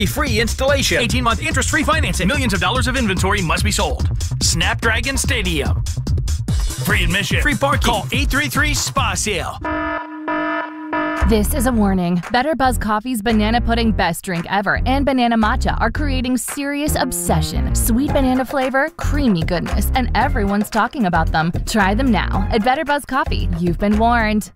Free installation. 18-month interest-free financing. Millions of dollars of inventory must be sold. Snapdragon Stadium. Free admission. Free parking. Call 833-SPA-SALE. This is a warning. Better Buzz Coffee's Banana Pudding Best Drink Ever and Banana Matcha are creating serious obsession. Sweet banana flavor, creamy goodness, and everyone's talking about them. Try them now at Better Buzz Coffee. You've been warned.